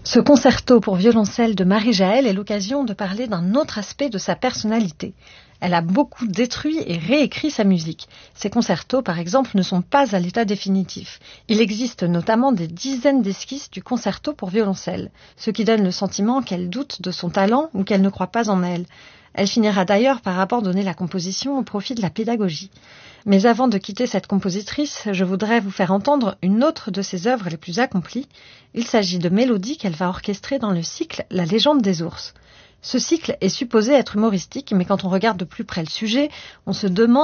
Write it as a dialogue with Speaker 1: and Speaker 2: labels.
Speaker 1: Ce concerto pour violoncelle de Marie-Jaëlle est l'occasion de parler d'un autre aspect de sa personnalité. Elle a beaucoup détruit et réécrit sa musique. Ses concertos, par exemple, ne sont pas à l'état définitif. Il existe notamment des dizaines d'esquisses du concerto pour violoncelle, ce qui donne le sentiment qu'elle doute de son talent ou qu'elle ne croit pas en elle. Elle finira d'ailleurs par abandonner la composition au profit de la pédagogie. Mais avant de quitter cette compositrice, je voudrais vous faire entendre une autre de ses œuvres les plus accomplies. Il s'agit de mélodies qu'elle va orchestrer dans le cycle La légende des ours. Ce cycle est supposé être humoristique, mais quand on regarde de plus près le sujet, on se demande